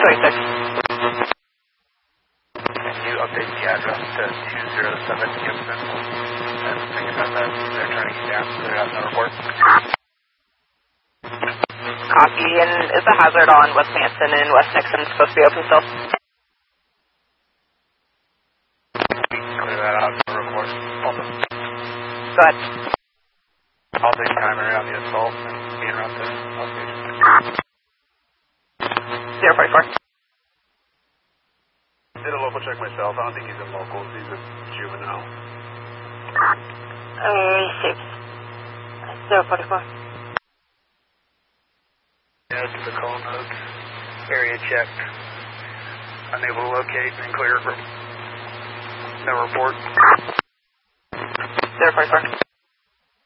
26. Can you update the address to 207 Gibson? And think about that. They're trying to get down, so they're having a report. Copy. And is the hazard on West Manson and West Nixon supposed to be open still? Clear that out for a report. Also, Go ahead. I'll take time around the assault and being around the outstation. 044. Did a local check myself. I don't think he's in locals. He's a juvenile. 6. 044. Yeah, to the call notes. Area checked. Unable to locate and clear. No report. 044.